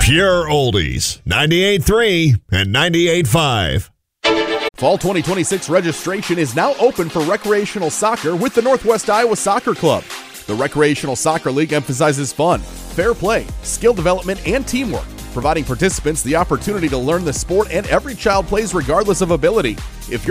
Pure Oldies, 98.3 and 98.5. Fall 2026 registration is now open for recreational soccer with the Northwest Iowa Soccer Club. The Recreational Soccer League emphasizes fun, fair play, skill development, and teamwork, providing participants the opportunity to learn the sport and every child plays regardless of ability. If you're